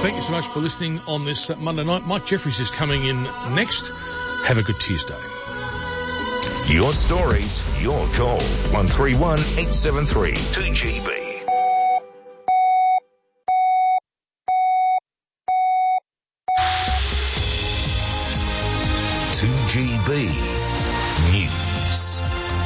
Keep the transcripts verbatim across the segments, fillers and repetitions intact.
thank you so much for listening on this Monday night. Mike Jeffries is coming in next. Have a good Tuesday. Your stories, your call. one three one, eight seven three, two G B. two G B News.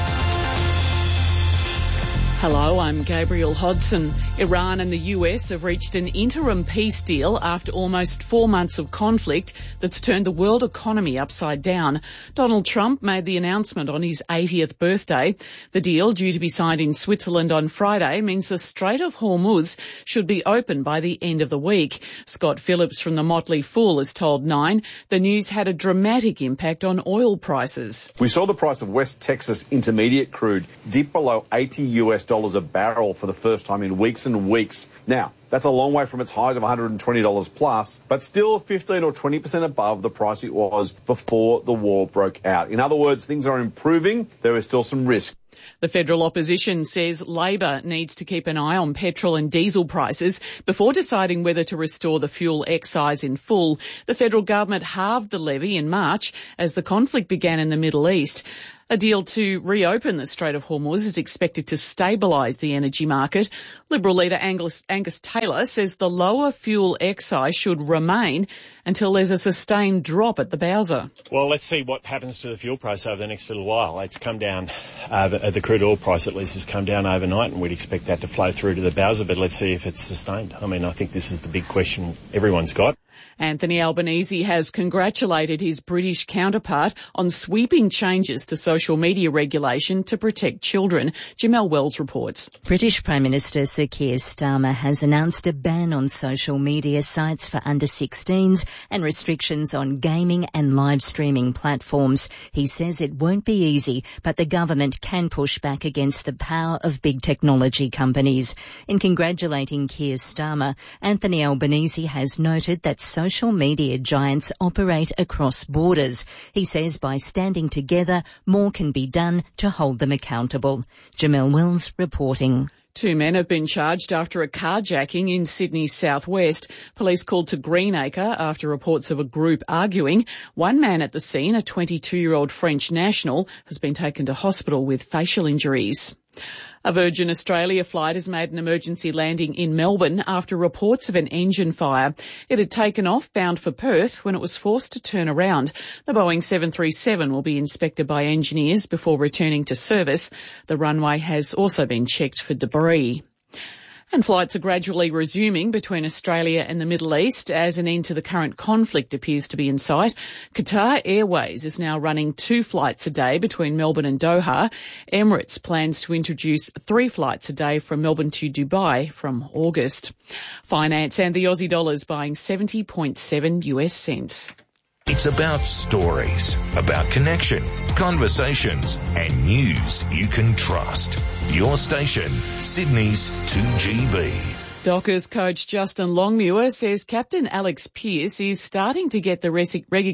Hello, I'm Gabrielle Hodson. Iran and the U S have reached an interim peace deal after almost four months of conflict that's turned the world economy upside down. Donald Trump made the announcement on his eightieth birthday. The deal, due to be signed in Switzerland on Friday, means the Strait of Hormuz should be open by the end of the week. Scott Phillips from the Motley Fool has told Nine the news had a dramatic impact on oil prices. We saw the price of West Texas Intermediate crude dip below eighty US dollars a barrel for the first time in weeks and weeks. Now, that's a long way from its highs of one hundred twenty dollars plus, but still fifteen or twenty percent above the price it was before the war broke out. In other words, things are improving. There is still some risk. The federal opposition says Labor needs to keep an eye on petrol and diesel prices before deciding whether to restore the fuel excise in full. The federal government halved the levy in March as the conflict began in the Middle East. A deal to reopen the Strait of Hormuz is expected to stabilise the energy market. Liberal leader Angus, Angus Taylor says the lower fuel excise should remain until there's a sustained drop at the Bowser. Well, let's see what happens to the fuel price over the next little while. It's come down, uh, the, the crude oil price at least has come down overnight, and we'd expect that to flow through to the Bowser, but let's see if it's sustained. I mean, I think this is the big question everyone's got. Anthony Albanese has congratulated his British counterpart on sweeping changes to social media regulation to protect children. Jamelle Wells reports. British Prime Minister Sir Keir Starmer has announced a ban on social media sites for under sixteens and restrictions on gaming and live streaming platforms. He says it won't be easy, but the government can push back against the power of big technology companies. In congratulating Keir Starmer, Anthony Albanese has noted that social Social media giants operate across borders. He says by standing together, more can be done to hold them accountable. Jamelle Wells reporting. Two men have been charged after a carjacking in Sydney's southwest. Police called to Greenacre after reports of a group arguing. One man at the scene, a twenty-two-year-old French national, has been taken to hospital with facial injuries. A Virgin Australia flight has made an emergency landing in Melbourne after reports of an engine fire. It had taken off bound for Perth when it was forced to turn around. The Boeing seven thirty-seven will be inspected by engineers before returning to service. The runway has also been checked for debris. And flights are gradually resuming between Australia and the Middle East as an end to the current conflict appears to be in sight. Qatar Airways is now running two flights a day between Melbourne and Doha. Emirates plans to introduce three flights a day from Melbourne to Dubai from August. Finance and the Aussie dollar is buying seventy point seven US cents. It's about stories, about connection, conversations, and news you can trust. Your station, Sydney's two G B. Dockers coach Justin Longmuir says Captain Alex Pearce is starting to get the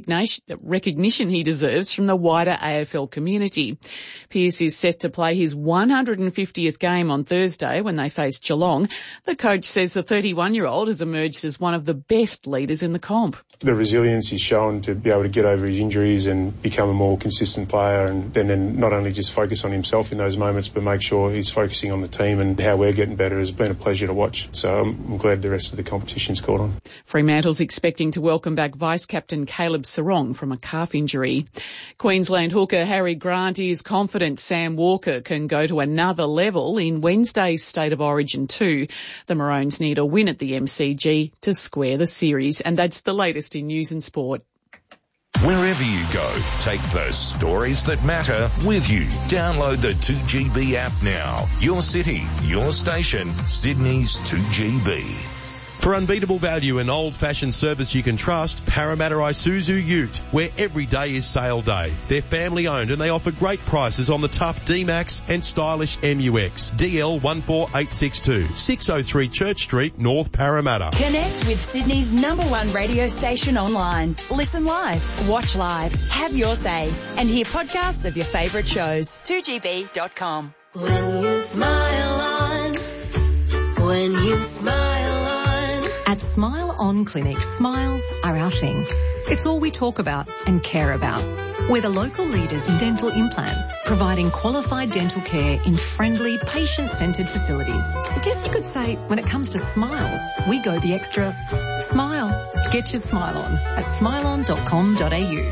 recognition he deserves from the wider A F L community. Pearce is set to play his one hundred fiftieth game on Thursday when they face Geelong. The coach says the thirty-one-year-old has emerged as one of the best leaders in the comp. The resilience he's shown to be able to get over his injuries and become a more consistent player, and then, then not only just focus on himself in those moments but make sure he's focusing on the team and how we're getting better has been a pleasure to watch. So I'm glad the rest of the competition's caught on. Fremantle's expecting to welcome back Vice-Captain Caleb Sarong from a calf injury. Queensland hooker Harry Grant is confident Sam Walker can go to another level in Wednesday's State of Origin two. The Maroons need a win at the M C G to square the series, and that's the latest in news and sport. Wherever you go, take the stories that matter with you. Download the two G B app now. Your city, your station, Sydney's two G B. For unbeatable value and old-fashioned service you can trust, Parramatta Isuzu Ute, where every day is sale day. They're family-owned and they offer great prices on the tough D-Max and stylish M U X. D L one four eight six two, six oh three Church Street, North Parramatta. Connect with Sydney's number one radio station online. Listen live, watch live, have your say, and hear podcasts of your favourite shows. two G B dot com. When you smile on, when you smile on, At Smile On Clinic, smiles are our thing. It's all we talk about and care about. We're the local leaders in dental implants, providing qualified dental care in friendly, patient-centred facilities. I guess you could say, when it comes to smiles, we go the extra smile. Get your smile on at smile on dot com dot a u.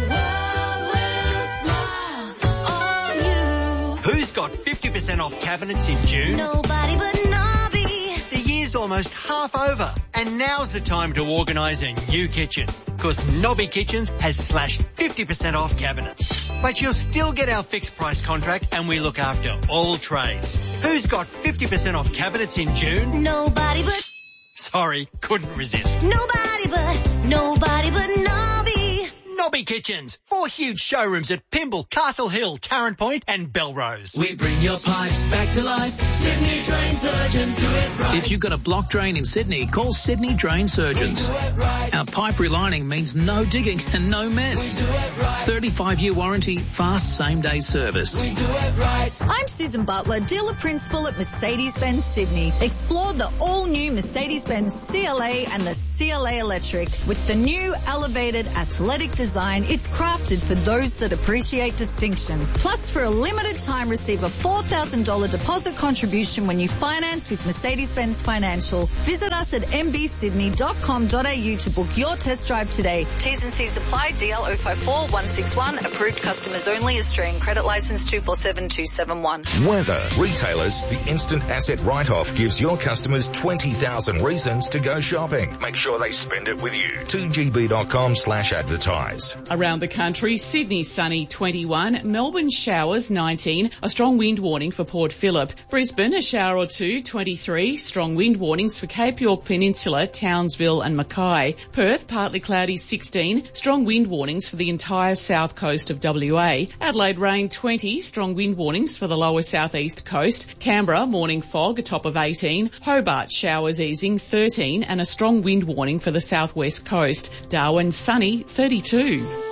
Who's got fifty percent off cabinets in June? Nobody but Nobby. The year's almost half over, and now's the time to organise a new kitchen, because Nobby Kitchens has slashed fifty percent off cabinets. But you'll still get our fixed price contract, and we look after all trades. Who's got fifty percent off cabinets in June? Nobody but... Sorry, couldn't resist. Nobody but, nobody but Nobby. Nobby Kitchens. Four huge showrooms at Pymble, Castle Hill, Tarrant Point and Belrose. We bring your pipes back to life. Sydney Drain Surgeons do it right. If you've got a block drain in Sydney, call Sydney Drain Surgeons. Right. Our pipe relining means no digging and no mess. Right. thirty-five year warranty, fast same-day service. We do it right. I'm Susan Butler, dealer principal at Mercedes-Benz Sydney. Explore the all-new Mercedes-Benz C L A and the C L A Electric. With the new elevated athletic design, it's crafted for those that appreciate distinction. Plus, for a limited time, receive a four thousand dollars deposit contribution when you finance with Mercedes-Benz Financial. Visit us at m b sydney dot com dot a u to book your test drive today. T's and C's apply. D L zero five four one six one. Approved customers only. Australian credit license two four seven two seven one. Weather. Retailers, the instant asset write-off gives your customers twenty thousand reasons to go shopping. Make sure they spend it with you. two g b dot com slash advertise. Around the country, Sydney sunny twenty-one, Melbourne showers nineteen, a strong wind warning for Port Phillip. Brisbane a shower or two, twenty-three, strong wind warnings for Cape York Peninsula, Townsville and Mackay. Perth partly cloudy sixteen, strong wind warnings for the entire south coast of W A. Adelaide rain twenty, strong wind warnings for the lower southeast coast. Canberra morning fog, a top of eighteen. Hobart showers easing thirteen and a strong wind warning for the southwest coast. Darwin sunny thirty-two.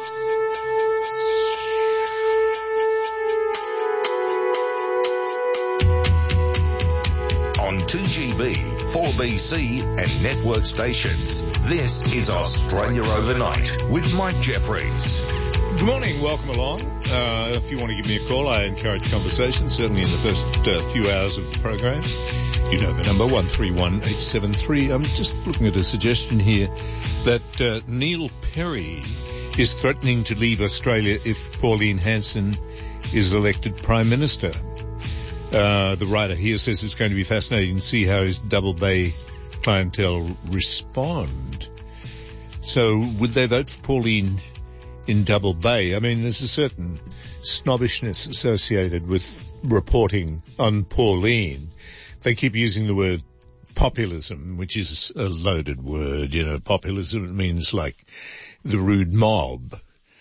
On two G B, four B C and network stations, this is Australia Overnight with Mike Jeffries. Good morning, welcome along. Uh, if you want to give me a call, I encourage conversation, certainly in the first uh, few hours of the program. You know the number, one three one eight seven three. I'm just looking at a suggestion here that uh, Neil Perry is threatening to leave Australia if Pauline Hanson is elected Prime Minister. Uh, the writer here says it's going to be fascinating to see how his Double Bay clientele respond. So would they vote for Pauline in Double Bay? I mean, there's a certain snobbishness associated with reporting on Pauline. They keep using the word populism, which is a loaded word. You know, populism means like the rude mob.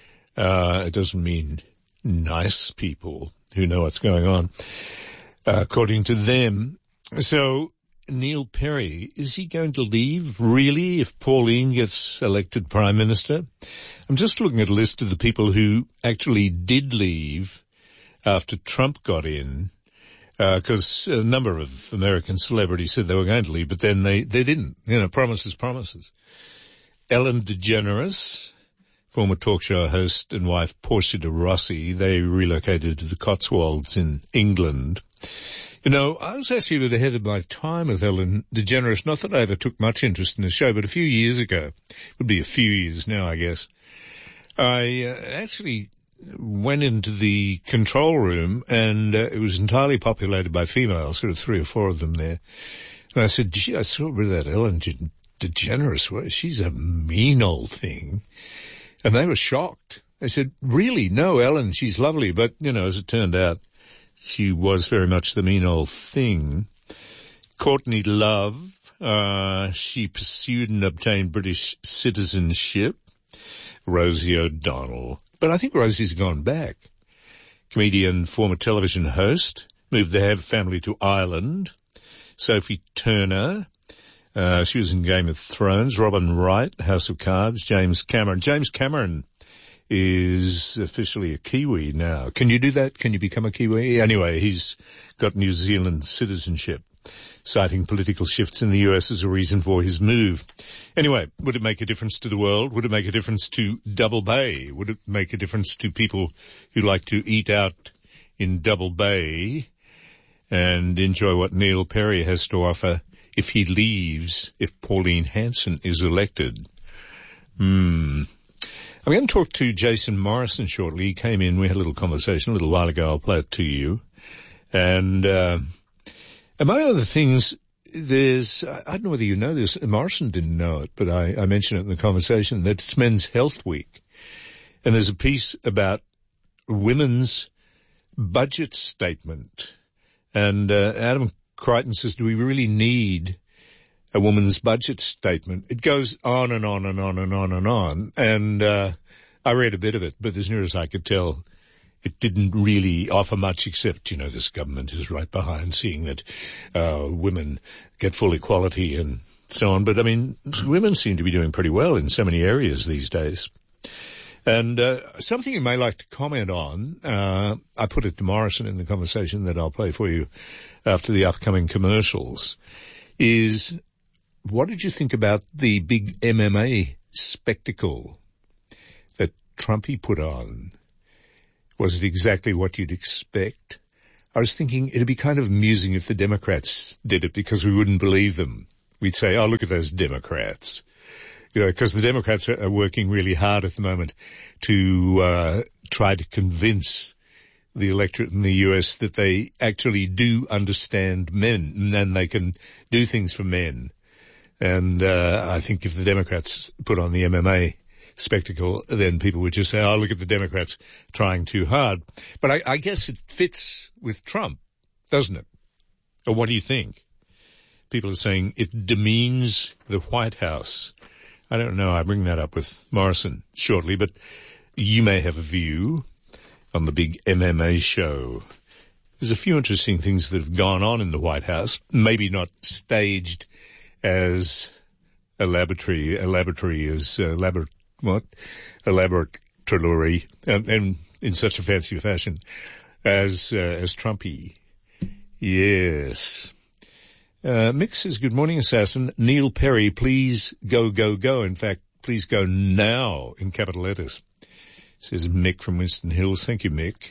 Uh, it doesn't mean nice people who know what's going on, uh, according to them. So Neil Perry, is he going to leave really if Pauline gets elected Prime Minister? I'm just looking at a list of the people who actually did leave after Trump got in, because uh, a number of American celebrities said they were going to leave, but then they, they didn't. You know, promises, promises. Ellen DeGeneres, former talk show host and wife Portia de Rossi, they relocated to the Cotswolds in England. You know, I was actually a bit ahead of my time with Ellen DeGeneres. Not that I ever took much interest in the show, but a few years ago, it would be a few years now, I guess, I uh, actually went into the control room, and uh, it was entirely populated by females, sort of three or four of them there. And I said, gee, I saw where that Ellen DeGeneres was. She's a mean old thing. And they were shocked. They said, really? No, Ellen, she's lovely. But, you know, as it turned out, she was very much the mean old thing. Courtney Love, uh, she pursued and obtained British citizenship. Rosie O'Donnell. But I think Rosie's gone back. Comedian, former television host, moved their family to Ireland. Sophie Turner, uh, she was in Game of Thrones. Robin Wright, House of Cards. James Cameron. James Cameron is officially a Kiwi now. Can you do that? Can you become a Kiwi? Anyway, he's got New Zealand citizenship. citing political shifts in the U S as a reason for his move. Anyway, would it make a difference to the world? Would it make a difference to Double Bay? Would it make a difference to people who like to eat out in Double Bay and enjoy what Neil Perry has to offer if he leaves, if Pauline Hanson is elected? Hmm. I'm going to talk to Jason Morrison shortly. He came in, we had a little conversation a little while ago. I'll play it to you. And, uh, among other things, there's, I don't know whether you know this, Morrison didn't know it, but I, I mentioned it in the conversation, that it's Men's Health Week. And there's a piece about women's budget statement. And, uh, Adam Crichton says, do we really need a woman's budget statement? It goes on and on and on and on and on. And, uh, I read a bit of it, but as near as I could tell, it didn't really offer much except, you know, this government is right behind seeing that, uh, women get full equality and so on. But I mean, women seem to be doing pretty well in so many areas these days. And, uh, something you may like to comment on, uh, I put it to Morrison in the conversation that I'll play for you after the upcoming commercials, is what did you think about the big M M A spectacle that Trumpy put on? Was it exactly what you'd expect? I was thinking it'd be kind of amusing if the Democrats did it because we wouldn't believe them. We'd say, oh, look at those Democrats. You know, because the Democrats are working really hard at the moment to uh try to convince the electorate in the U S that they actually do understand men and they can do things for men. And uh I think if the Democrats put on the M M A spectacle, then people would just say, oh, look at the Democrats trying too hard. But I, I guess it fits with Trump, doesn't it? Or what do you think? People are saying it demeans the White House. I don't know. I'll bring that up with Morrison shortly, but you may have a view on the big M M A show. There's a few interesting things that have gone on in the White House, maybe not staged as a laboratory, a laboratory as a labor, what? A laboratory, and, and in such a fancy fashion as, uh, as Trumpy. Yes. Uh, Mick says, good morning, Assassin. Neil Perry, please go, go, go. In fact, please go now in capital letters. Says Mick from Winston Hills. Thank you, Mick.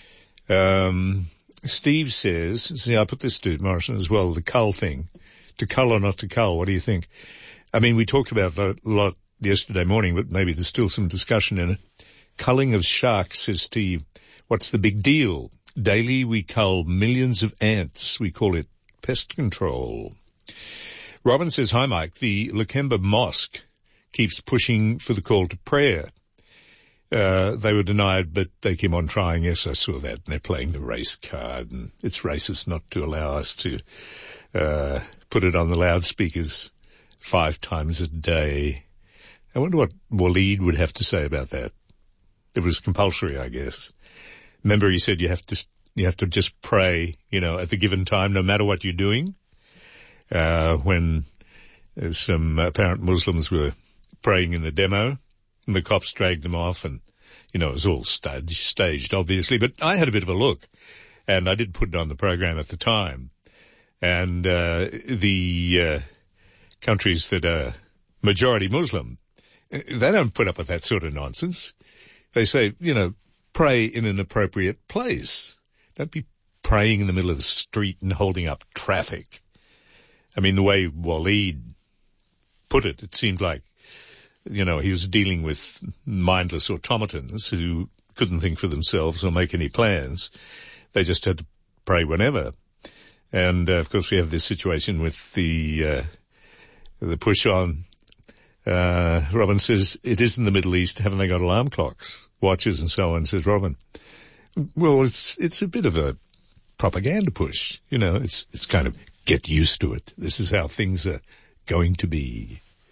Um, Steve says, see, I put this to Morrison as well, the cull thing. To cull or not to cull, what do you think? I mean, we talked about that a lot yesterday morning, but maybe there's still some discussion in it. Culling of sharks, says Steve. What's the big deal? Daily we cull millions of ants. We call it pest control. Robin says, hi, Mike. The Lakemba Mosque keeps pushing for the call to prayer. Uh, they were denied, but they keep on trying. Yes, I saw that. And they're playing the race card, and it's racist not to allow us to uh put it on the loudspeakers five times a day. I wonder what Waleed would have to say about that. It was compulsory, I guess. Remember, he said you have to you have to just pray, you know, at the given time, no matter what you're doing. Uh when uh, some apparent Muslims were praying in the demo, and the cops dragged them off, and, you know, it was all staged, staged, obviously. But I had a bit of a look, and I did put it on the program at the time. And uh the uh countries that are majority Muslim, they don't put up with that sort of nonsense. They say, you know, pray in an appropriate place. Don't be praying in the middle of the street and holding up traffic. I mean, the way Waleed put it, it seemed like, you know, he was dealing with mindless automatons who couldn't think for themselves or make any plans. They just had to pray whenever. And, uh, of course, we have this situation with the, uh, the push on. Uh, Robin says, it is in the Middle East. Haven't they got alarm clocks, watches and so on, says Robin. Well, it's, it's a bit of a propaganda push. You know, it's, it's kind of get used to it. This is how things are going to be.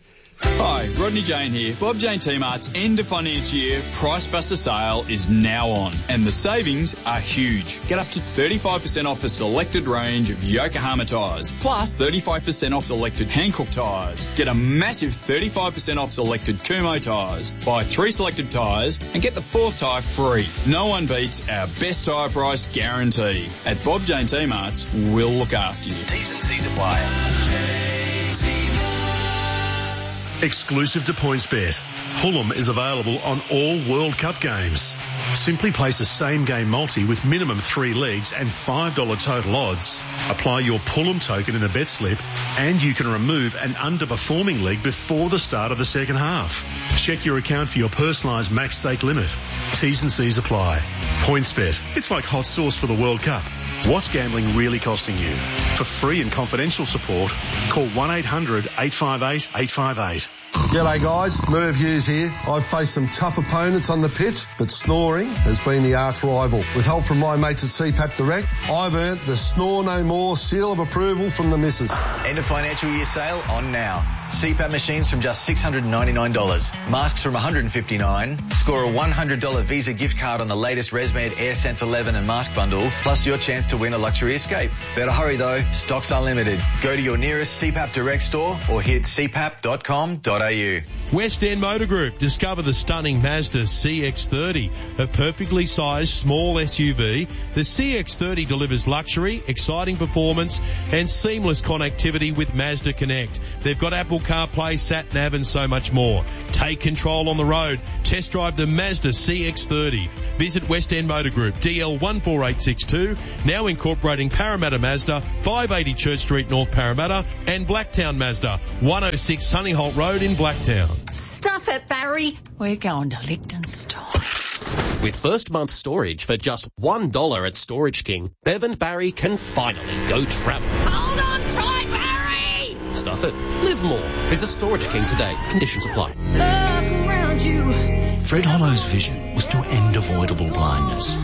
Hi, Rodney Jane here. Bob Jane T-Mart's end of financial year Price Buster sale is now on, and the savings are huge. Get up to thirty-five percent off a selected range of Yokohama tyres, plus thirty-five percent off selected Hankook tyres. Get a massive thirty-five percent off selected Kumho tyres. Buy three selected tyres and get the fourth tyre free. No one beats our best tyre price guarantee. At Bob Jane T-Mart's, we'll look after you. T's and C's apply. Exclusive to PointsBet, Fulham is available on all World Cup games. Simply place a same-game multi with minimum three legs and five dollars total odds. Apply your Fulham token in the bet slip and you can remove an underperforming leg before the start of the second half. Check your account for your personalised max stake limit. T's and C's apply. PointsBet, it's like hot sauce for the World Cup. What's gambling really costing you? For free and confidential support, call one eight hundred eight five eight eight five eight. G'day guys, Merv Hughes here. I've faced some tough opponents on the pitch, but snoring has been the arch rival. With help from my mates at C PAP Direct, I've earned the Snore No More seal of approval from the missus. End of financial year sale on now. C PAP machines from just six hundred ninety-nine dollars. Masks from one hundred fifty-nine dollars. Score a one hundred dollars Visa gift card on the latest ResMed AirSense eleven and mask bundle, plus your chance to win a luxury escape. Better hurry though, stocks are limited. Go to your nearest C PAP Direct store or hit c pap dot com dot a u. West End Motor Group. Discover the stunning Mazda C X thirty, a perfectly sized small S U V. The C X thirty delivers luxury, exciting performance and seamless connectivity with Mazda Connect. They've got Apple CarPlay, SatNav and so much more. Take control on the road. Test drive the Mazda C X thirty. Visit West End Motor Group, D L one four eight six two, now incorporating Parramatta Mazda, five eighty Church Street, North Parramatta, and Blacktown Mazda, one oh six Sunnyholt Road in Blacktown. Stuff it, Barry. We're going to Lichtenstein. With first month storage for just one dollar at Storage King, Bev and Barry can finally go travel. Hold on tight, Barry! Stuff it. Live more. Visit Storage King today. Conditions apply. Look around you. Fred Hollow's vision was to end avoidable blindness.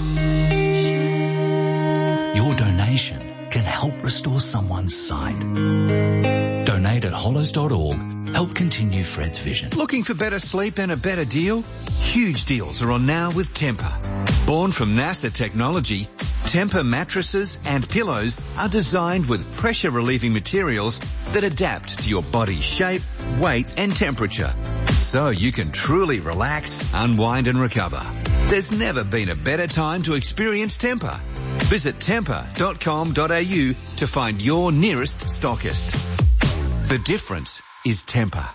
Your donation can help restore someone's sight. Donate at hollows dot org. Help continue Fred's vision. Looking for better sleep and a better deal? Huge deals are on now with Tempur. Born from NASA technology, Tempur mattresses and pillows are designed with pressure-relieving materials that adapt to your body's shape, weight and temperature, so you can truly relax, unwind and recover. There's never been a better time to experience Tempur. Visit tempur dot com dot a u to find your nearest stockist. The difference is Tempur.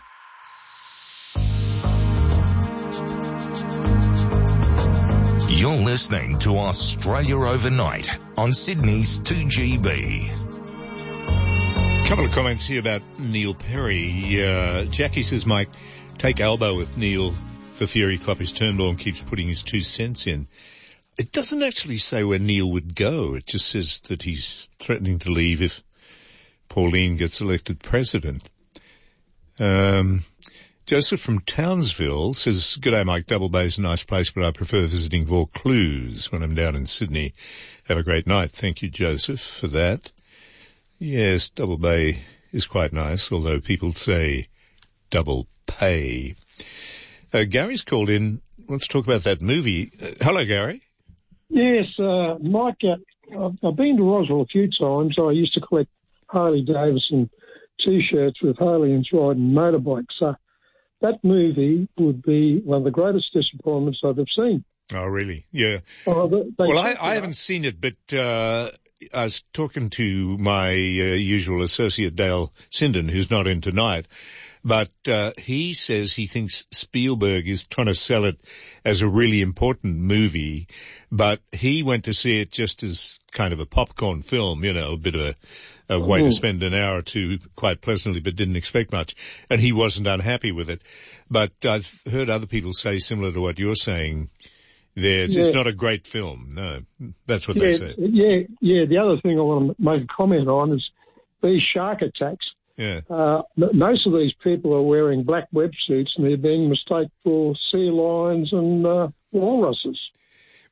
You're listening to Australia Overnight on Sydney's two G B. A couple of comments here about Neil Perry. Uh, Jackie says, Mike, take elbow with Neil for Fury Klopp. His term law and keeps putting his two cents in. It doesn't actually say where Neil would go. It just says that he's threatening to leave if Pauline gets elected president. Um, Joseph from Townsville says, G'day Mike, Double Bay's a nice place, but I prefer visiting Vaucluse when I'm down in Sydney. Have a great night. Thank you, Joseph, for that. Yes, Double Bay is quite nice, although people say double pay. Uh, Gary's called in, wants to talk about that movie. Uh, hello, Gary. Yes, uh, Mike, uh, I've, I've been to Roswell a few times. I used to collect Harley Davidson T-shirts with Harleyans riding motorbikes. So that movie would be one of the greatest disappointments I've ever seen. Oh, really? Yeah. Oh, they, they well, I, I haven't seen it, but uh, I was talking to my uh, usual associate, Dale Sinden, who's not in tonight. But uh, he says he thinks Spielberg is trying to sell it as a really important movie, but he went to see it just as kind of a popcorn film, you know, a bit of a, a way mm. to spend an hour or two quite pleasantly, but didn't expect much. And he wasn't unhappy with it. But I've heard other people say similar to what you're saying there. It's, yeah. it's not a great film. No, that's what yeah, they say. Yeah, yeah. The other thing I want to make a comment on is these shark attacks. Yeah. Uh, most of these people are wearing black wetsuits and they're being mistaken for sea lions and uh, walruses.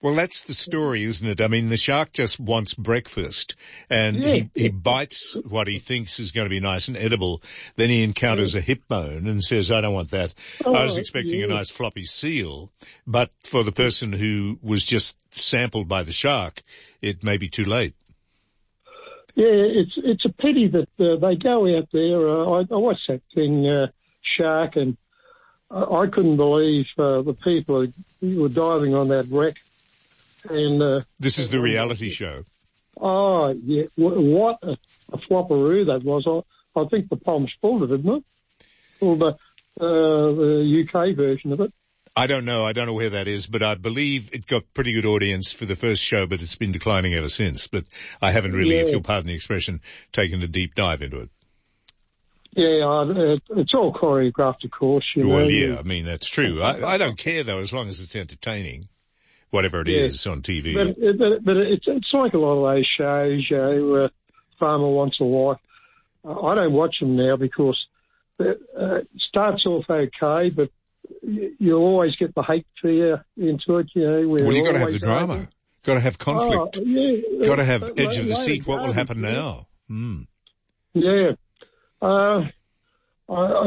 Well, that's the story, isn't it? I mean, the shark just wants breakfast, and Yeah. he, he bites what he thinks is going to be nice and edible. Then he encounters a hip bone and says, I don't want that. Oh, I was expecting yeah. a nice floppy seal, but for the person who was just sampled by the shark, it may be too late. Yeah, it's it's a pity that uh, they go out there. Uh, I, I watched that thing, uh, Shark, and I, I couldn't believe uh, the people who were diving on that wreck. And uh, This is the reality show. oh, yeah, w- what a, a flopperoo that was. I, I think the Palms pulled it, didn't it? Or the, uh, the U K version of it. I don't know. I don't know where that is, but I believe it got pretty good audience for the first show, but it's been declining ever since. But I haven't really, Yeah. if you'll pardon the expression, taken a deep dive into it. Yeah, uh, it, it's all choreographed, of course. You Well, know. yeah, I mean, that's true. I, I don't care, though, as long as it's entertaining, whatever it Yeah. is on T V. But, it- but, but it's, it's like a lot of those shows, you know, uh, Farmer Wants a Wife. Uh, I don't watch them now because it uh, starts off okay, but you, you always get the hate fear into it, you know. Well, you've got to have always the drama. arguing. Got to have conflict. Oh, yeah. Got to have Uh, edge of the later seat. What will garbage, happen yeah. now? Hmm. Yeah. Uh, I, I,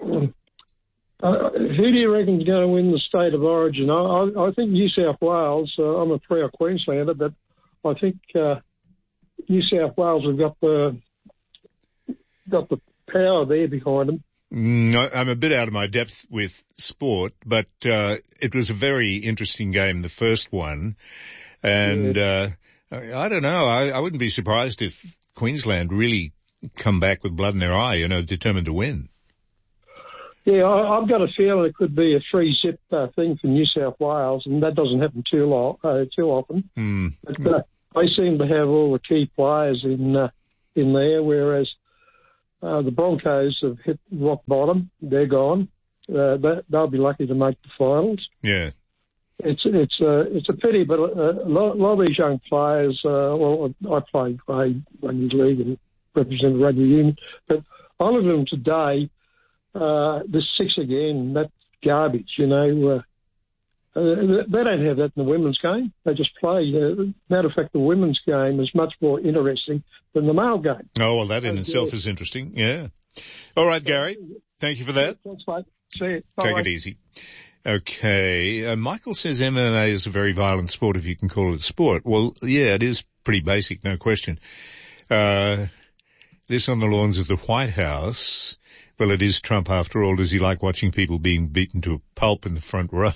uh, who do you reckon's going to win the state of origin? I, I, I think New South Wales. Uh, I'm a proud Queenslander, but I think uh, New South Wales have got the got the power there behind them. Mm, I- I'm a bit out of my depth with sport, but uh, it was a very interesting game, the first one. And uh, I, I don't know. I, I wouldn't be surprised if Queensland really come back with blood in their eye, you know, determined to win. Yeah, I, I've got a feeling it could be a free zip uh, thing for New South Wales, and that doesn't happen too long, uh, too often. Hmm. But uh, they seem to have all the key players in uh, in there, whereas uh, the Broncos have hit rock bottom. They're gone. Uh, they, they'll be lucky to make the finals. Yeah. It's it's a it's a pity, but a lot, a lot of these young players. Uh, well, I played grade rugby league and represented rugby union, but I look at them today. Uh, the six again, that's garbage. You know, uh, uh, they don't have that in the women's game. They just play. Uh, matter of fact, the women's game is much more interesting than the male game. Oh, well, that in Oh, itself yeah. is interesting. Yeah. All right, Gary. Thank you for that. Thanks, mate. See you. Take Bye-bye. it easy. Okay. Uh, Michael says M M A is a very violent sport, if you can call it sport. Well, yeah, it is pretty basic, no question. Uh, this on the lawns of the White House. Well, it is Trump after all. Does he like watching people being beaten to a pulp in the front row?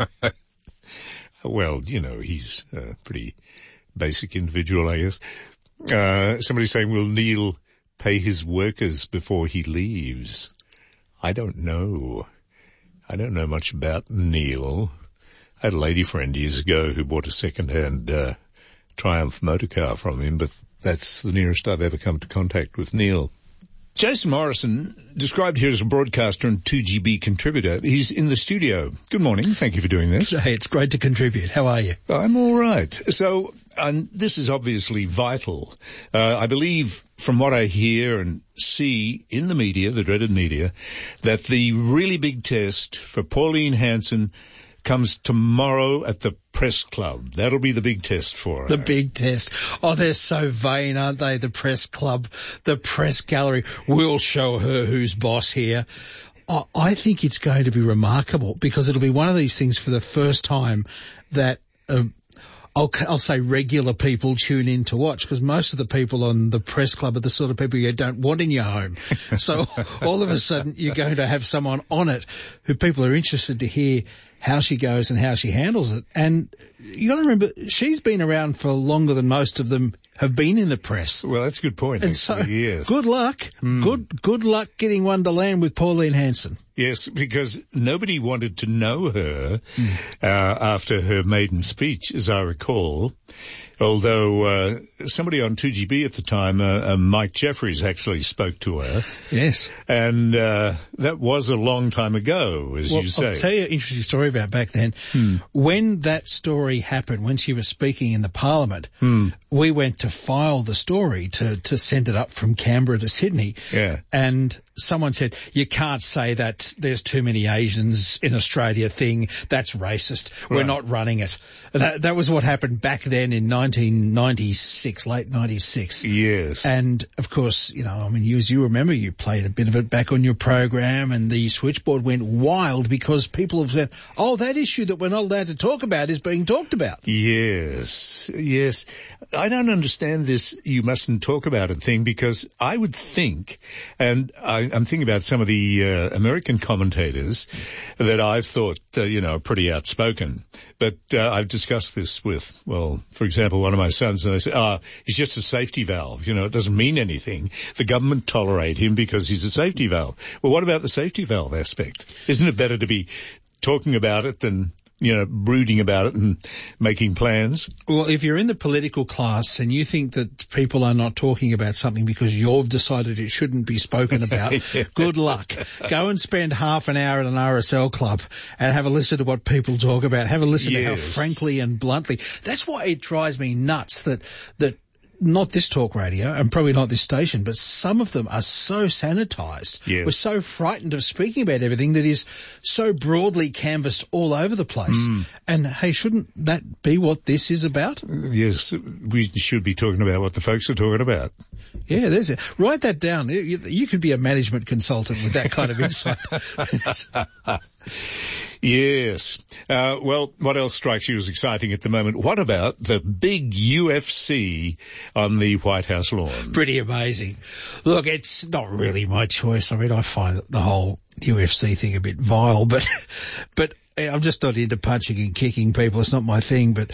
Well, you know, he's a pretty basic individual, I guess. Uh, somebody saying, will Neil pay his workers before he leaves? I don't know. I don't know much about Neil. I had a lady friend years ago who bought a second-hand uh, Triumph motor car from him, but that's the nearest I've ever come to contact with Neil. Jason Morrison, described here as a broadcaster and two G B contributor. He's in the studio. Good morning. Thank you for doing this. Hey, it's great to contribute. How are you? I'm all right. So, and this is obviously vital. Uh, I believe from what I hear and see in the media, the dreaded media, that the really big test for Pauline Hanson comes tomorrow at the press club. That'll be the big test for her. The big test. Oh, they're so vain, aren't they? The press club, the press gallery. We'll show her who's boss here. I I think it's going to be remarkable because it'll be one of these things for the first time that uh, I'll, I'll say regular people tune in to watch, because most of the people on the press club are the sort of people you don't want in your home. So all of a sudden you're going to have someone on it who people are interested to hear how she goes and how she handles it. And you got to remember, she's been around for longer than most of them have been in the press. Well, that's a good point, and actually, so, yes. good luck. Mm. Good good luck getting one to land with Pauline Hanson. Yes, because nobody wanted to know her mm. uh, after her maiden speech, as I recall. Although uh, somebody on two G B at the time, uh, uh, Mike Jeffries, actually spoke to her. Yes. And uh, that was a long time ago, as well, you say. I'll tell you an interesting story about back then. Hmm. When that story happened, when she was speaking in the Parliament, Hmm. we went to file the story to, to send it up from Canberra to Sydney. Yeah. And someone said, you can't say that there's too many Asians in Australia thing. That's racist. We're Right. not running it. That, that was what happened back then in nineteen ninety-six, late ninety-six. Yes. And, of course, you know, I mean, you, as you remember, you played a bit of it back on your program, and the switchboard went wild because people have said, oh, that issue that we're not allowed to talk about is being talked about. Yes, yes. I don't understand this you mustn't talk about it thing, because I would think, and I, I'm thinking about some of the uh, American commentators that I've thought, uh, you know, pretty outspoken. But uh, I've discussed this with, well, for example, one of my sons, and they say, ah, he's just a safety valve. You know, it doesn't mean anything. The government tolerate him because he's a safety valve. Well, what about the safety valve aspect? Isn't it better to be talking about it than, you know, brooding about it and making plans? Well, if you're in the political class and you think that people are not talking about something because you've decided it shouldn't be spoken about, yeah. Good luck. Go and spend half an hour at an R S L club and have a listen to what people talk about. Have a listen yes. to how frankly and bluntly. That's why it drives me nuts that, that, not this talk radio, and probably not this station, but some of them are so sanitised. Yes. We're so frightened of speaking about everything that is so broadly canvassed all over the place. Mm. And, hey, shouldn't that be what this is about? Yes, we should be talking about what the folks are talking about. Yeah, there's it. Write that down. You, you could be a management consultant with that kind of insight. Yes. Uh, well, what else strikes you as exciting at the moment? What about the big U F C on the White House lawn? Pretty amazing. Look, it's not really my choice. I mean, I find the whole U F C thing a bit vile, but, but I'm just not into punching and kicking people. It's not my thing, but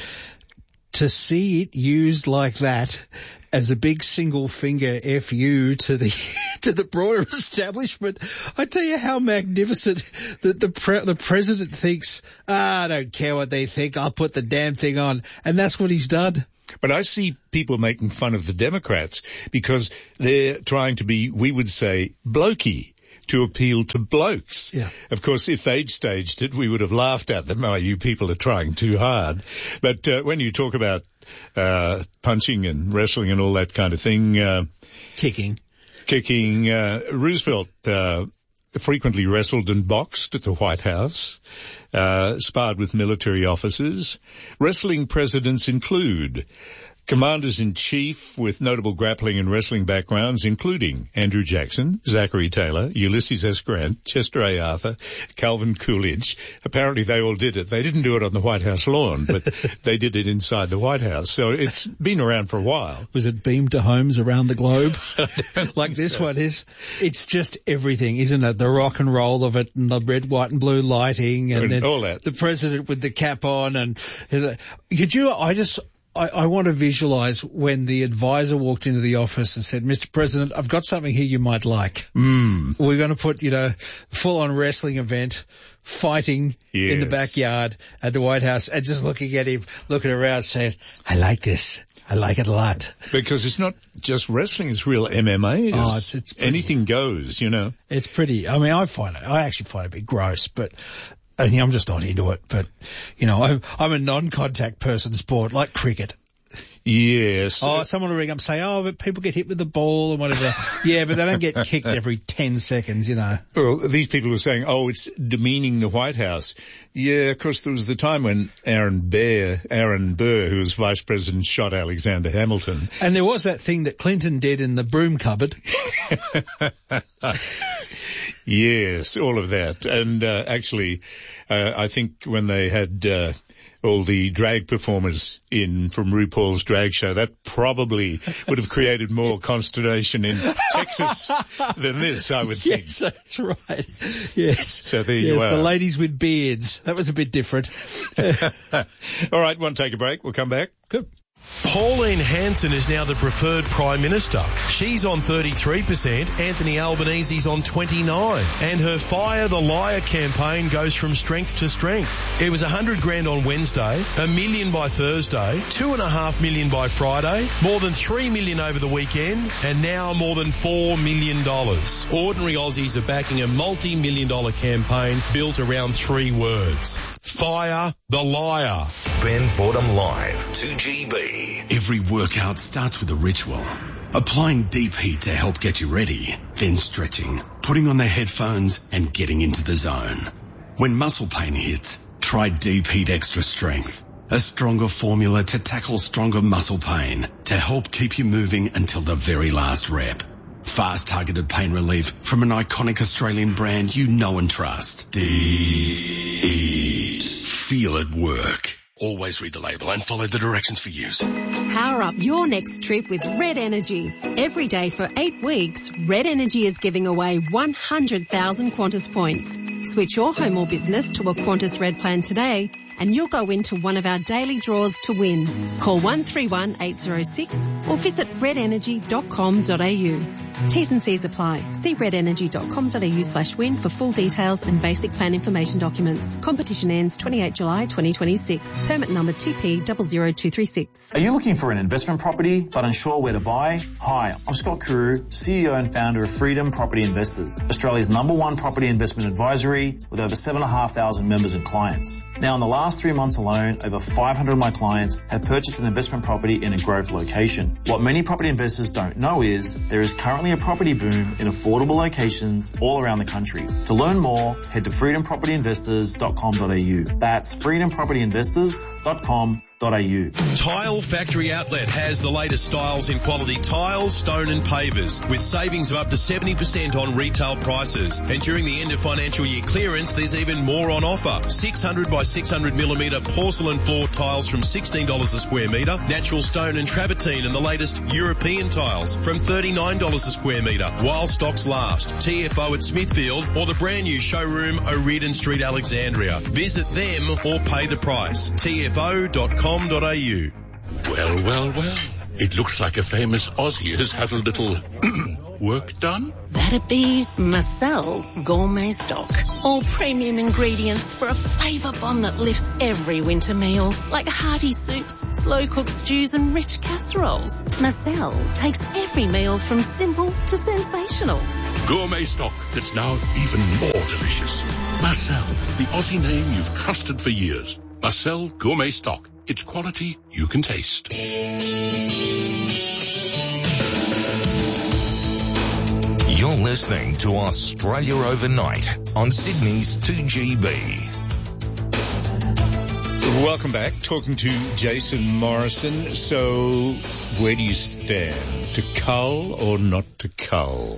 to see it used like that as a big single finger F U to the to the broader establishment, I tell you how magnificent that the pre- the president thinks, ah, I don't care what they think, I'll put the damn thing on. And that's what he's done. But I see people making fun of the Democrats because they're trying to be, we would say, blokey, to appeal to blokes. Yeah. Of course, if they'd staged it, we would have laughed at them. Oh, you people are trying too hard. But uh, when you talk about uh punching and wrestling and all that kind of thing, uh kicking, kicking, uh Roosevelt uh frequently wrestled and boxed at the White House, uh sparred with military officers. Wrestling presidents include Commanders-in-Chief with notable grappling and wrestling backgrounds, including Andrew Jackson, Zachary Taylor, Ulysses S. Grant, Chester A. Arthur, Calvin Coolidge. Apparently they all did it. They didn't do it on the White House lawn, but they did it inside the White House. So it's been around for a while. Was it beamed to homes around the globe? Like this so. one is? It's just everything, isn't it? The rock and roll of it, and the red, white and blue lighting, and, and then all that. The president with the cap on, and, and could you, I just... I, I want to visualise when the advisor walked into the office and said, Mister President, I've got something here you might like. Mm. We're going to put, you know, full-on wrestling event, fighting yes. in the backyard at the White House, and just looking at him, looking around saying, I like this. I like it a lot. Because it's not just wrestling, it's real M M A. It's, oh, it's, it's pretty, anything goes, you know. It's pretty, I mean, I find it, I actually find it a bit gross, but... I mean, I'm just not into it, but, you know, I'm, I'm a non-contact person sport, like cricket. Yes. Oh, someone will ring up and say, oh, but people get hit with the ball and whatever. Yeah, but they don't get kicked every ten seconds, you know. Well, these people were saying, oh, it's demeaning the White House. Yeah, of course, there was the time when Aaron Burr, Aaron Burr, who was vice president, shot Alexander Hamilton. And there was that thing that Clinton did in the broom cupboard. Yes, all of that. And uh, actually, uh, I think when they had uh, all the drag performers in from RuPaul's drag show, that probably would have created more consternation in Texas than this, I would think. Yes, that's right. Yes. So there yes, you are. The ladies with beards. That was a bit different. All right, want to take a break? We'll come back. Good. Pauline Hanson is now the preferred Prime Minister. She's on thirty-three percent, Anthony Albanese's on twenty-nine. And her Fire the Liar campaign goes from strength to strength. It was a hundred grand on Wednesday, a million by Thursday, two and a half million by Friday, more than three million over the weekend, and now more than four million dollars. Ordinary Aussies are backing a multi-million dollar campaign built around three words. Fire the Liar. Ben Fordham Live, two G B. Every workout starts with a ritual. Applying deep heat to help get you ready, then stretching, putting on the headphones and getting into the zone. When muscle pain hits, try Deep Heat Extra Strength, a stronger formula to tackle stronger muscle pain to help keep you moving until the very last rep. Fast targeted pain relief from an iconic Australian brand you know and trust. Deep Heat. Feel it work. Always read the label and follow the directions for use. Power up your next trip with Red Energy. Every day for eight weeks, Red Energy is giving away one hundred thousand Qantas points. Switch your home or business to a Qantas Red plan today and you'll go into one of our daily draws to win. Call one three one eight zero six or visit red energy dot com dot a u. T's and C's apply. See red energy dot com dot a u slash win for full details and basic plan information documents. Competition ends twenty-eighth July twenty twenty-six. Permit number T P zero zero two three six. Are you looking for an investment property but unsure where to buy? Hi, I'm Scott Carew, C E O and founder of Freedom Property Investors, Australia's number one property investment advisory with over seven thousand five hundred members and clients. Now, in the last three months alone, over five hundred of my clients have purchased an investment property in a growth location. What many property investors don't know is there is currently a property boom in affordable locations all around the country. To learn more, head to freedom property investors dot com dot a u. That's freedom property investors dot com dot a u. Tile Factory Outlet has the latest styles in quality tiles, stone and pavers with savings of up to seventy percent on retail prices. And during the end of financial year clearance, there's even more on offer. six hundred by six hundred millimetre porcelain floor tiles from sixteen dollars a square metre, natural stone and travertine and the latest European tiles from thirty-nine dollars a square metre while stocks last. T F O at Smithfield or the brand new showroom O'Riordan Street, Alexandria. Visit them or pay the price. T F O dot com dot a u. Well, well, well. It looks like a famous Aussie has had a little work done. That'd be Marcel Gourmet Stock. All premium ingredients for a flavour bomb that lifts every winter meal, like hearty soups, slow-cooked stews and rich casseroles. Marcel takes every meal from simple to sensational. Gourmet stock that's now even more delicious. Marcel, the Aussie name you've trusted for years. Marcel Gourmet Stock. It's quality you can taste. You're listening to Australia Overnight on Sydney's two G B. Welcome back. Talking to Jason Morrison. So, where do you stand? To cull or not to cull?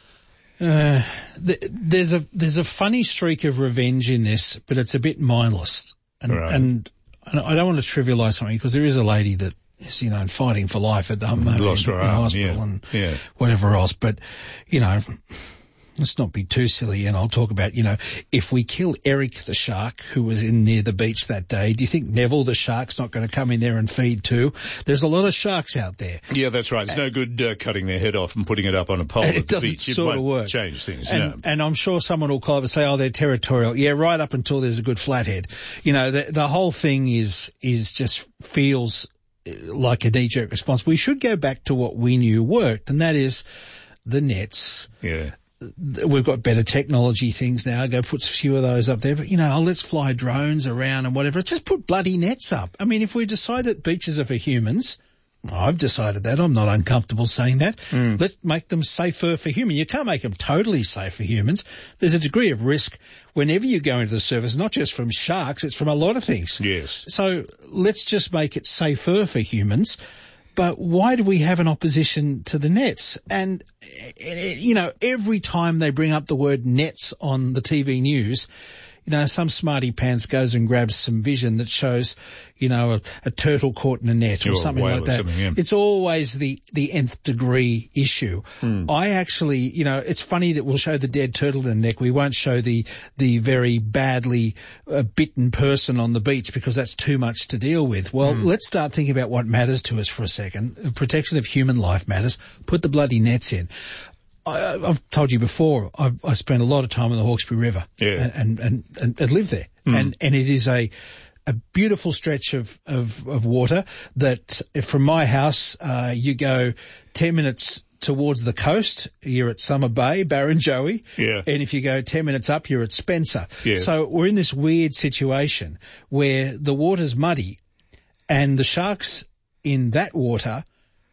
Uh, th- there's a there's a funny streak of revenge in this, but it's a bit mindless. And, right. and, and I don't want to trivialise something because there is a lady that is, you know, fighting for life at the moment Lost in, her in arm, hospital yeah. and yeah. whatever else. But, you know, let's not be too silly. And I'll talk about, you know, if we kill Eric the shark who was in near the beach that day, do you think Neville the shark's not going to come in there and feed too? There's a lot of sharks out there. Yeah, that's right. It's no good uh, cutting their head off and putting it up on a pole at it the doesn't beach. It sort of won't work. Change things, and, yeah. And I'm sure someone will call up and say, oh, they're territorial. Yeah, right up until there's a good flathead. You know, the, the whole thing is, is just feels like a knee-jerk response. We should go back to what we knew worked, and that is the nets. Yeah. We've got better technology things now. Go put a few of those up there. But, you know, oh, let's fly drones around and whatever. Just put bloody nets up. I mean, if we decide that beaches are for humans, I've decided that. I'm not uncomfortable saying that. Mm. Let's make them safer for humans. You can't make them totally safe for humans. There's a degree of risk whenever you go into the surface, not just from sharks, it's from a lot of things. Yes. So let's just make it safer for humans. But why do we have an opposition to the nets? And, you know, every time they bring up the word nets on the T V news, you know, some smarty pants goes and grabs some vision that shows, you know, a, a turtle caught in a net or, or something like that. Something, yeah. It's always the, the nth degree issue. Mm. I actually, you know, it's funny that we'll show the dead turtle in the neck. We won't show the, the very badly uh, bitten person on the beach because that's too much to deal with. Well, mm. let's start thinking about what matters to us for a second. Protection of human life matters. Put the bloody nets in. I, I've told you before, I've, I spent a lot of time on the Hawkesbury River yeah. and, and, and, and live there. Mm. And, and it is a, a beautiful stretch of, of, of water that from my house, uh, you go ten minutes towards the coast, you're at Summer Bay, Barrenjoey. Yeah. And if you go ten minutes up, you're at Spencer. Yes. So we're in this weird situation where the water's muddy and the sharks in that water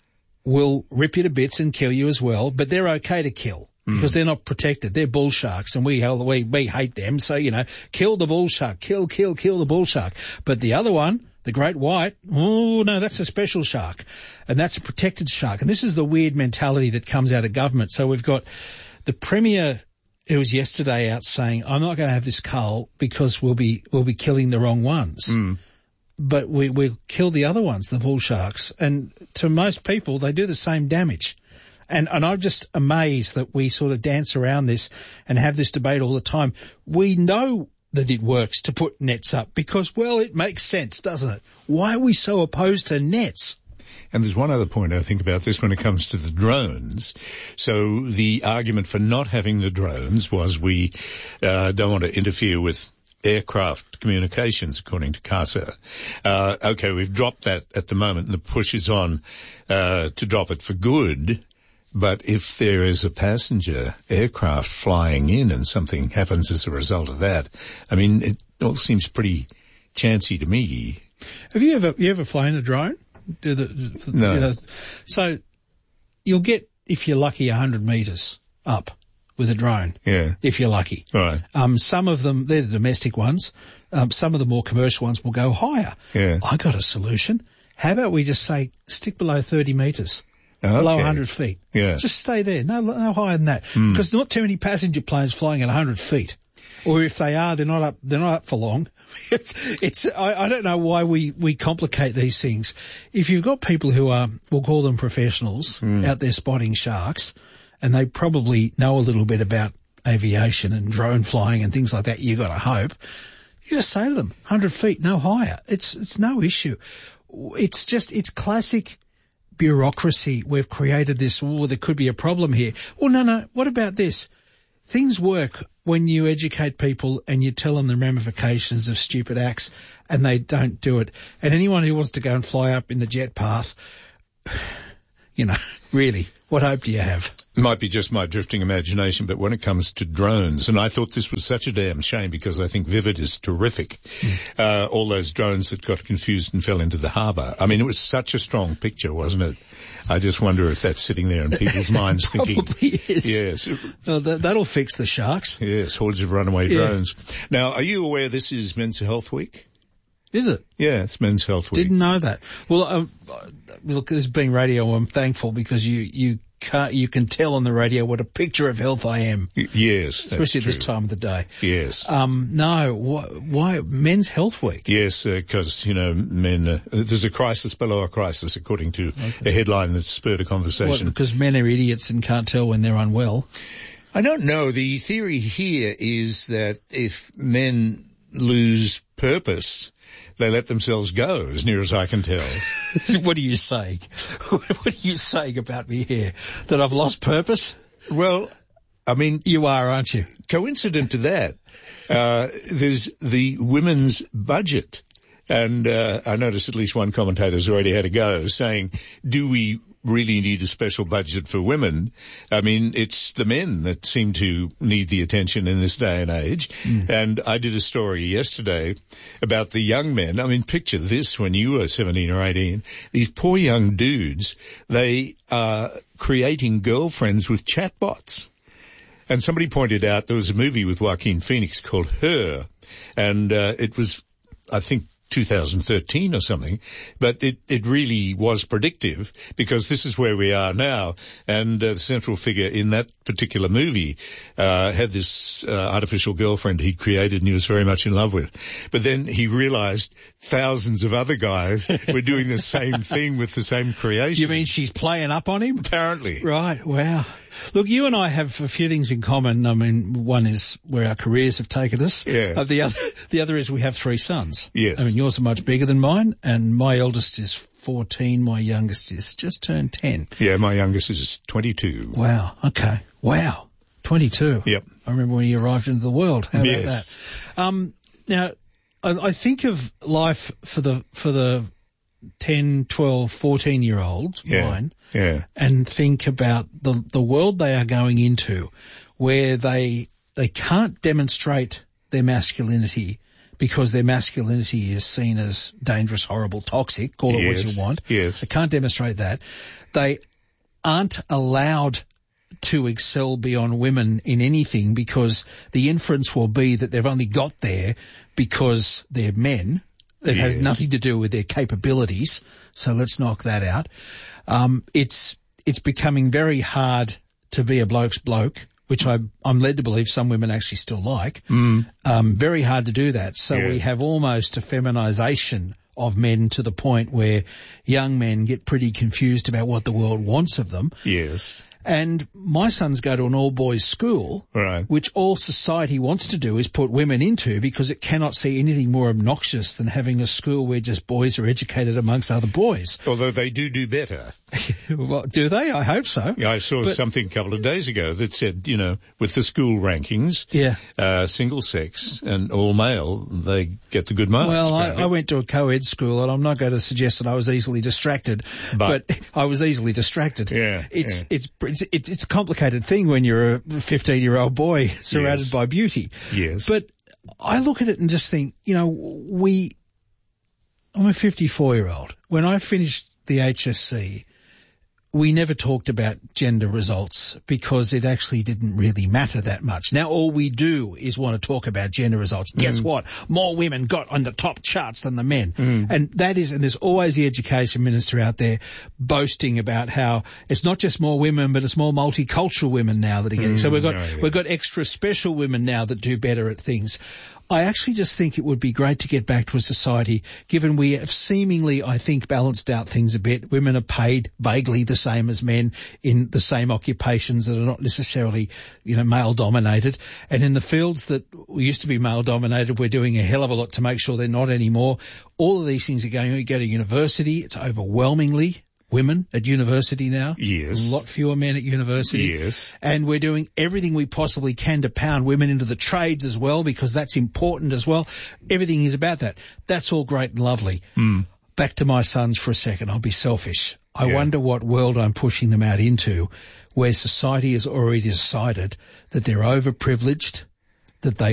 will rip you to bits and kill you as well, but they're okay to kill. Because they're not protected. They're bull sharks, and we, we we hate them. So, you know, kill the bull shark. Kill, kill, kill the bull shark. But the other one, the great white, oh, no, that's a special shark. And that's a protected shark. And this is the weird mentality that comes out of government. So we've got the Premier, who was yesterday out saying, I'm not going to have this cull because we'll be we'll be killing the wrong ones. Mm. But we, we'll kill the other ones, the bull sharks. And to most people, they do the same damage. And, and I'm just amazed that we sort of dance around this and have this debate all the time. We know that it works to put nets up because, well, it makes sense, doesn't it? Why are we so opposed to nets? And there's one other point I think about this when it comes to the drones. So the argument for not having the drones was we uh, don't want to interfere with aircraft communications, according to CASA. Uh, okay, we've dropped that at the moment, and the push is on uh, to drop it for good. But if there is a passenger aircraft flying in and something happens as a result of that, I mean, it all seems pretty chancy to me. Have you ever you ever flown a drone? Do the, No. You know, so you'll get, if you're lucky, one hundred metres up with a drone. Yeah. If you're lucky. Right. Um, some of them, they're the domestic ones. Um, some of the more commercial ones will go higher. Yeah. I got a solution. How about we just say stick below thirty metres? Okay. Below one hundred feet. Yeah. Just stay there. No, no higher than that. Mm. Because not too many passenger planes flying at one hundred feet. Or if they are, they're not up, they're not up for long. it's, it's, I, I don't know why we, we complicate these things. If you've got people who are, we'll call them professionals, Mm. out there spotting sharks, and they probably know a little bit about aviation and drone flying and things like that, you got to hope. You just say to them, one hundred feet, no higher. It's, it's no issue. It's just, it's classic bureaucracy. We've created this, oh, there could be a problem here. Well, no, no, what about this? Things work when you educate people and you tell them the ramifications of stupid acts and they don't do it. And anyone who wants to go and fly up in the jet path, you know, really, what hope do you have? It might be just my drifting imagination, but when it comes to drones, and I thought this was such a damn shame because I think Vivid is terrific. Mm. Uh, all those drones that got confused and fell into the harbour. I mean, it was such a strong picture, wasn't it? I just wonder if that's sitting there in people's minds thinking. Probably is. Yes. Well, that, that'll fix the sharks. Yes, hordes of runaway Yeah. drones. Now, are you aware this is Men's Health Week? Is it? Yeah, it's Men's Health Week. Didn't know that. Well, um, look, this being radio, I'm thankful because you, you can't, you can tell on the radio what a picture of health I am. Y- yes, that's Especially true. this time of the day. Yes. Um, no, wh- why Men's Health Week? Yes, because, uh, you know, men, uh, there's a crisis below a crisis, according to a headline that spurred a What, conversation. because men are idiots and can't tell when they're unwell. I don't know. The theory here is that if men lose purpose, they let themselves go, as near as I can tell. What are you saying? What are you saying about me here? That I've lost purpose? Well, I mean... You are, aren't you? Coincident to that, uh, there's the women's budget. And uh, I noticed at least one commentator's already had a go saying, do we really need a special budget for women? I mean, it's the men that seem to need the attention in this day and age. Mm. And I did a story yesterday about the young men. I mean, picture this when you were seventeen or eighteen. These poor young dudes, they are creating girlfriends with chatbots. And somebody pointed out there was a movie with Joaquin Phoenix called Her. And uh, it was, I think, two thousand thirteen or something, but it, it really was predictive because this is where we are now. And uh, the central figure in that particular movie uh, had this uh, artificial girlfriend he'd created and he was very much in love with. But then he realized thousands of other guys were doing the same thing with the same creation. You mean she's playing up on him? Apparently. Right, wow. Look, you and I have a few things in common. I mean, one is where our careers have taken us. Yeah. Uh, the other, the other is we have three sons. Yes. I mean, yours are much bigger than mine, and my eldest is fourteen, my youngest is just turned ten. Yeah, my youngest is twenty-two. Wow, okay. Wow. twenty-two. Yep. I remember when he arrived into the world. How about Yes. that? Um, now, I, I think of life for the, for the ten, twelve, fourteen year olds, Yeah. mine, Yeah. and think about the, the world they are going into where they, they can't demonstrate their masculinity because their masculinity is seen as dangerous, horrible, toxic, call it Yes. what you want. Yes. They can't demonstrate that. They aren't allowed to excel beyond women in anything because the inference will be that they've only got there because they're men. It Yes. has nothing to do with their capabilities. So let's knock that out. Um, it's, it's becoming very hard to be a bloke's bloke, which I, I'm led to believe some women actually still like. Mm. Um, very hard to do that. So Yeah. we have almost a feminisation of men to the point where young men get pretty confused about what the world wants of them. Yes. And my sons go to an all-boys school, Right. which all society wants to do is put women into because it cannot see anything more obnoxious than having a school where just boys are educated amongst other boys. Although they do do better. Well, do they? I hope so. Yeah, I saw But- something a couple of days ago that said, you know, with the school rankings, Yeah. uh, single sex and all male, they get the good marks. Well, I, apparently. I went to a co-ed school, and I'm not going to suggest that I was easily distracted, but, But- I was easily distracted. Yeah, It's, yeah. it's, it's, it's, it's a complicated thing when you're a fifteen year old boy surrounded Yes. by beauty. Yes. But I look at it and just think, you know, we, I'm a fifty-four year old. When I finished the H S C, we never talked about gender results because it actually didn't really matter that much. Now all we do is want to talk about gender results. Guess Mm. what? More women got on the top charts than the men. Mm. And that is, and there's always the education minister out there boasting about how it's not just more women, but it's more multicultural women now that are getting. Mm, so we've got, oh, yeah. we've got extra special women now that do better at things. I actually just think it would be great to get back to a society, given we have seemingly, I think, balanced out things a bit. Women are paid vaguely the same as men in the same occupations that are not necessarily, you know, male-dominated. And in the fields that used to be male-dominated, we're doing a hell of a lot to make sure they're not anymore. All of these things are going, you go to university, it's overwhelmingly women at university now. Yes. A lot fewer men at university. Yes. And we're doing everything we possibly can to pound women into the trades as well, because that's important as well. Everything is about that. That's all great and lovely. Mm. Back to my sons for a second. I'll be selfish. I Yeah. wonder what world I'm pushing them out into, where society has already decided that they're overprivileged, that they